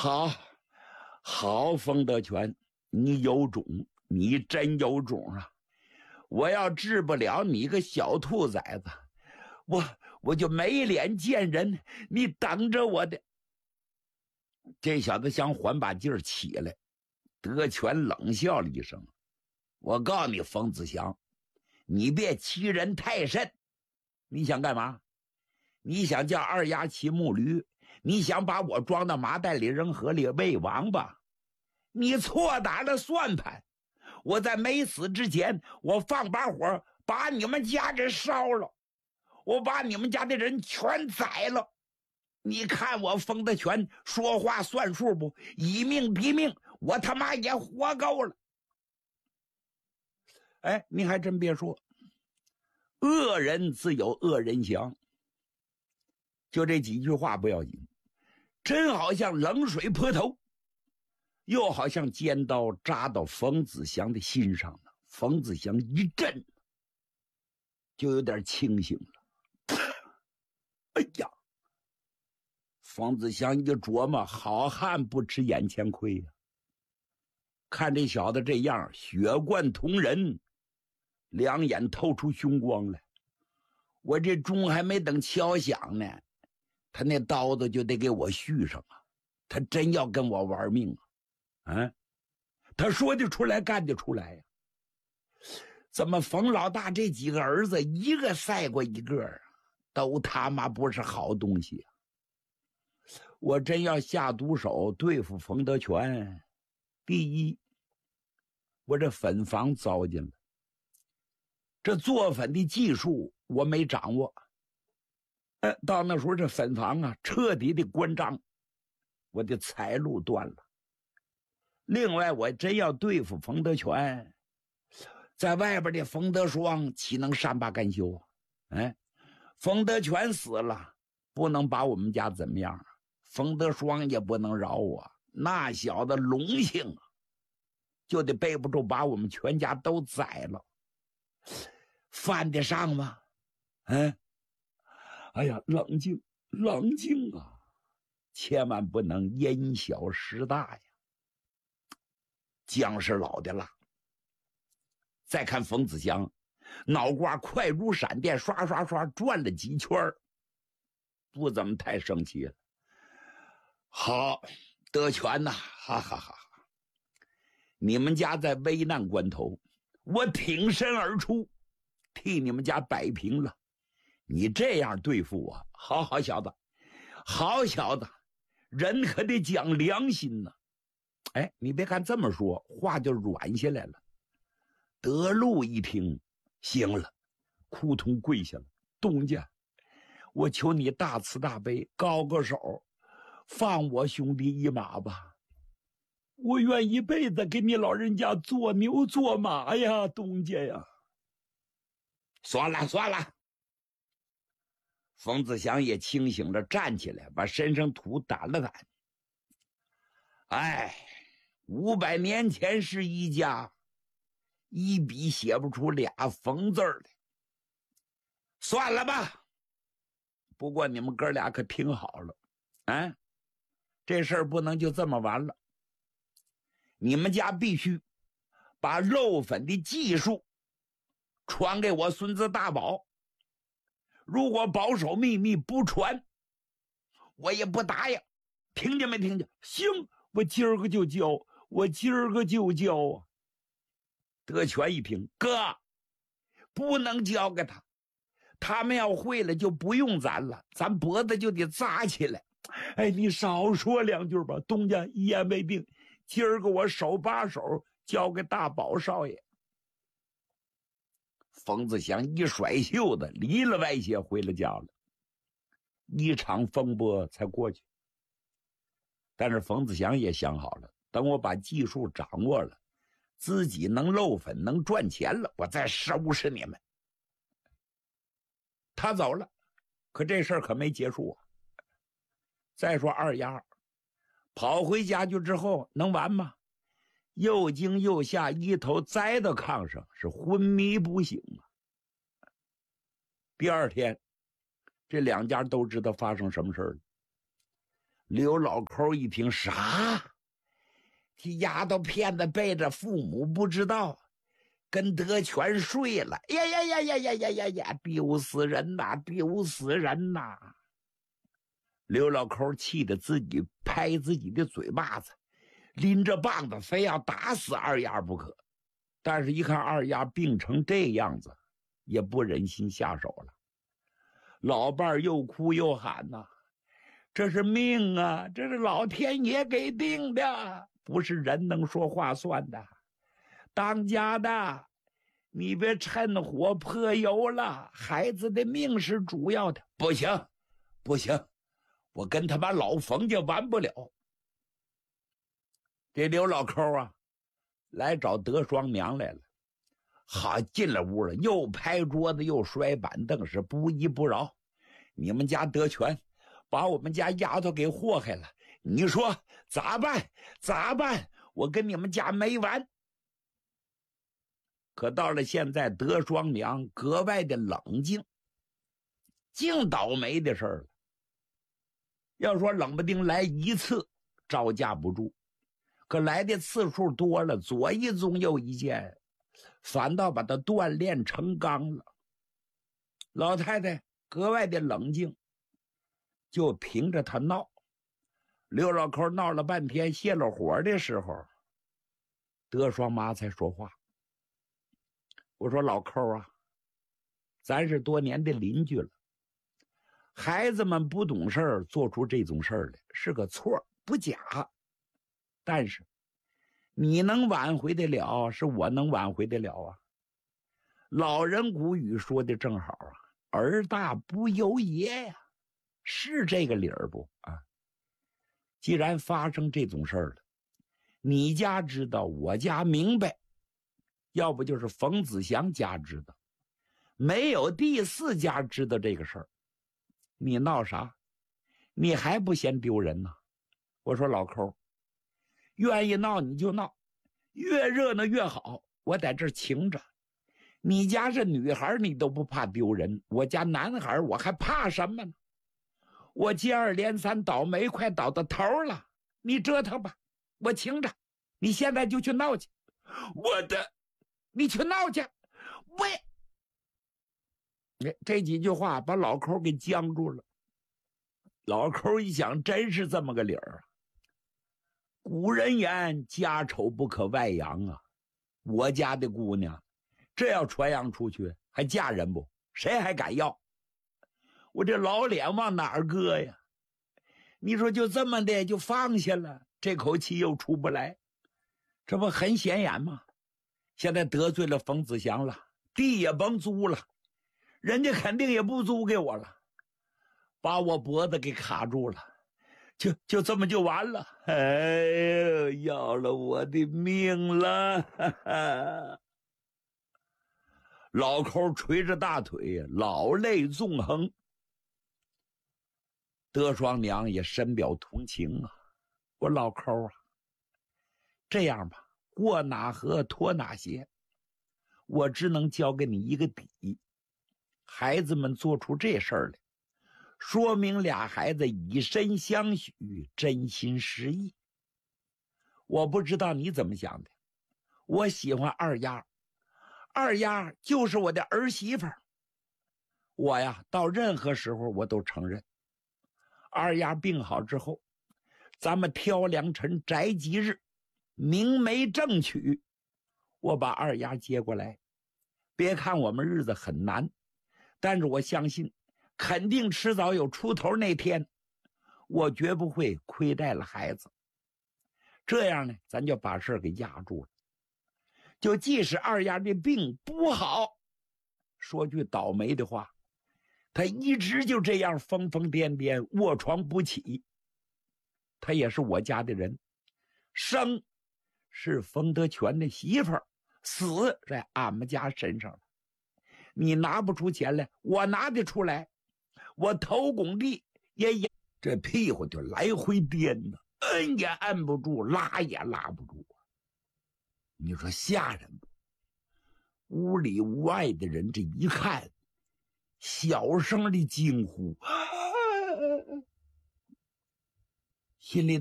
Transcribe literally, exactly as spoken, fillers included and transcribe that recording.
好，好，冯德全，你有种，你真有种啊！我要治不了你个小兔崽子，我我就没脸见人。你等着我的！这小子想缓把劲儿起来，德全冷笑了一声：“我告诉你，冯子祥，你别欺人太甚。你想干嘛？你想叫二丫骑木驴？你想把我装到麻袋里扔河里喂王八？你错打了算盘！我在没死之前，我放把火把你们家给烧了，我把你们家的人全宰了。你看我冯德全说话算数不？以命抵命，我他妈也活够了。哎，你还真别说，恶人自有恶人降。就这几句话不要紧，真好像冷水泼头，又好像尖刀扎到冯子祥的心上了。冯子祥一震，就有点清醒了。哎呀！冯子祥一琢磨，好汉不吃眼前亏呀、啊！看这小子这样，血贯瞳仁，两眼透出凶光来。我这钟还没等敲响呢，他那刀子就得给我续上啊！他真要跟我玩命啊！啊，他说得出来，干得出来呀、啊！怎么冯老大这几个儿子一个赛过一个啊？都他妈不是好东西啊！我真要下毒手对付冯德全，第一，我这粉房糟践了，这做粉的技术我没掌握，呃，到那时候这粉房啊彻底的关张，我的财路断了。另外，我真要对付冯德全，在外边的冯德双岂能善罢甘休啊？哎，冯德全死了，不能把我们家怎么样啊？冯德双也不能饶我，那小子龙性啊，就得背不住把我们全家都宰了，犯得上吗？嗯，哎呀，冷静，冷静啊，千万不能因小失大呀。姜是老的辣。再看冯子祥，脑瓜快如闪电，刷刷刷转了几圈，不怎么太生气了。好，德全呐，哈哈哈哈！你们家在危难关头，我挺身而出，替你们家摆平了。你这样对付我，好好小子，好小子，人可得讲良心呢。哎，你别看这么说，话就软下来了。德禄一听，行了，扑通跪下了。东家，我求你大慈大悲，高个手，放我兄弟一马吧，我愿一辈子给你老人家做牛做马呀，东家呀。算了算了。冯子祥也清醒了，站起来，把身上土掸了掸。哎，五百年前是一家，一笔写不出俩冯字儿来。算了吧。不过你们哥俩可听好了，啊，这事儿不能就这么完了。你们家必须把漏粉的技术传给我孙子大宝。如果保守秘密不传，我也不答应。听见没听见？行，我今儿个就交，我今儿个就交啊！德全一听，哥，不能交给他，他们要会了就不用咱了，咱脖子就得扎起来。哎，你少说两句吧，东家一言为定，今儿个我手把手交给大宝少爷。冯子祥一甩袖子，离了歪斜回了家了。一场风波才过去，但是冯子祥也想好了，等我把技术掌握了，自己能漏粉能赚钱了，我再收拾你们。他走了，可这事儿可没结束啊。再说二丫跑回家去之后能完吗？又惊又吓，一头栽到炕上，是昏迷不醒啊。第二天，这两家都知道发生什么事了。 刘老抠一听，啥？这丫头片子背着父母不知道，跟德全睡了！呀呀呀呀呀呀呀呀！丢死人呐！丢死人呐！刘老抠气得自己拍自己的嘴巴子，拎着棒子非要打死二丫不可。但是一看二丫病成这样子，也不忍心下手了。老伴儿又哭又喊呐、啊：“这是命啊，这是老天爷给定的，不是人能说话算的。当家的，你别趁火泼油了，孩子的命是主要的。不行，不行，我跟他妈老冯家完不了。”这刘老抠啊，来找德双娘来了。好，进了屋了，又拍桌子又摔板凳，是不依不饶。你们家德全把我们家丫头给祸害了，你说咋办？咋办？我跟你们家没完。可到了现在，德双娘格外的冷静，净倒霉的事儿了。要说冷不丁来一次招架不住，可来的次数多了，左一宗右一件，反倒把他锻炼成钢了。老太太格外的冷静，就凭着他闹。刘老抠闹了半天泄了火的时候，德双妈才说话。我说老抠啊，咱是多年的邻居了，孩子们不懂事儿做出这种事儿来是个错，不假，但是你能挽回得了，是我能挽回得了啊。老人古语说的正好啊，儿大不由爷呀，是这个理儿不啊？既然发生这种事儿了，你家知道，我家明白，要不就是冯子祥家知道，没有第四家知道这个事儿。你闹啥？你还不嫌丢人呢？我说老抠，愿意闹你就闹，越热闹越好，我在这儿请着。你家是女孩，你都不怕丢人，我家男孩我还怕什么呢？我接二连三倒霉快倒到头了，你折腾吧，我请着。你现在就去闹去。我的，你去闹去。喂，这几句话把老抠给僵住了。老抠一想，真是这么个理儿啊。古人言，家丑不可外扬啊。我家的姑娘这要传扬出去，还嫁人不？谁还敢要？我这老脸往哪儿搁呀？你说就这么的就放下了，这口气又出不来，这不很显眼吗？现在得罪了冯子祥了，地也甭租了，人家肯定也不租给我了，把我脖子给卡住了，就就这么就完了。哎呦，要了我的命了！哈哈。老抠捶着大腿，老泪纵横。德双娘也深表同情啊。我老抠啊，这样吧，过哪河脱哪鞋，我只能交给你一个底。孩子们做出这事儿来，说明俩孩子以身相许，真心实意。我不知道你怎么想的，我喜欢二丫，二丫就是我的儿媳妇儿。我呀，到任何时候我都承认。二丫病好之后，咱们挑良辰宅吉日，明媒正娶，我把二丫接过来。别看我们日子很难，但是我相信肯定迟早有出头那天，我绝不会亏待了孩子。这样呢，咱就把事儿给压住了。就即使二丫的病不好，说句倒霉的话，他一直就这样疯疯癫癫，卧床不起。他也是我家的人，生是冯德全的媳妇儿，死在俺们家身上了。你拿不出钱来，我拿得出来，我头拱地也也这屁股就来回颠呢，摁也摁不住，拉也拉不住。你说吓人不？屋里屋外的人这一看，小声的惊呼： 心里